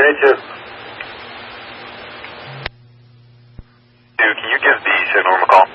2. Dude, can you give the signal room a call?